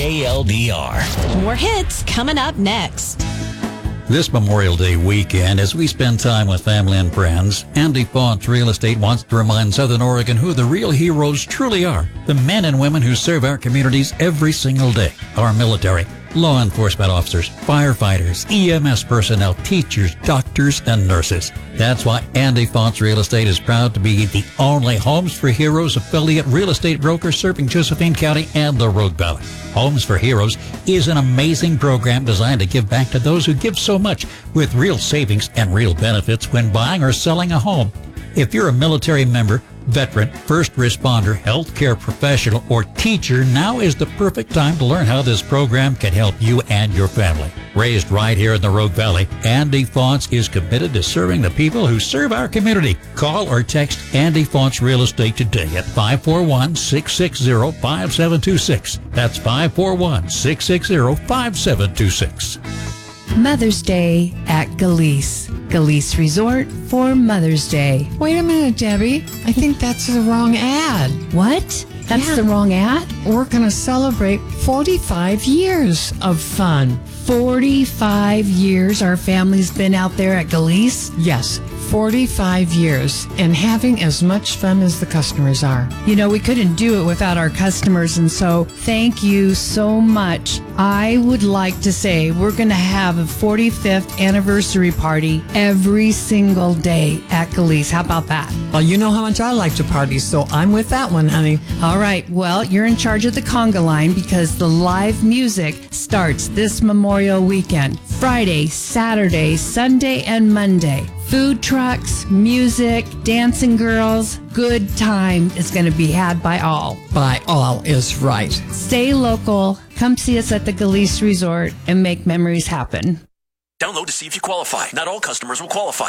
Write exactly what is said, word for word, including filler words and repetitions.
K L D R. More hits coming up next. This Memorial Day weekend, as we spend time with family and friends, Andy Fonts Real Estate wants to remind Southern Oregon who the real heroes truly are. The men and women who serve our communities every single day. Our military, law enforcement officers, firefighters, E M S personnel, teachers, doctors, and nurses. That's why Andy Fonts Real Estate is proud to be the only Homes for Heroes affiliate real estate broker serving Josephine County and the Rogue Valley. Homes for Heroes is an amazing program designed to give back to those who give so much with real savings and real benefits when buying or selling a home. If you're a military member, veteran, first responder, healthcare professional, or teacher, now is the perfect time to learn how this program can help you and your family. Raised right here in the Rogue Valley, Andy Fonts is committed to serving the people who serve our community. Call or text Andy Fonts Real Estate today at five four one, six six zero, five seven two six. That's five four one, six six zero, five seven two six. Mother's Day at Galice. Galice Resort for Mother's Day. Wait a minute, Debbie. I think that's the wrong ad. What? That's Yeah. the wrong ad? We're going to celebrate forty-five years of fun. forty-five years our family's been out there at Galice? Yes, forty-five years, and having as much fun as the customers are. You know, we couldn't do it without our customers, and so thank you so much. I would like to say we're going to have a forty-fifth anniversary party every single day at Galice. How about that? Well, you know how much I like to party, so I'm with that one, honey. All right, well, you're in charge of the conga line because the live music starts this Memorial weekend. Friday, Saturday, Sunday, and Monday. Food trucks, music, dancing girls. Good time is going to be had by all. By all is right. Stay local, come see us at the Galice Resort, and make memories happen. Download to see if you qualify. Not all customers will qualify.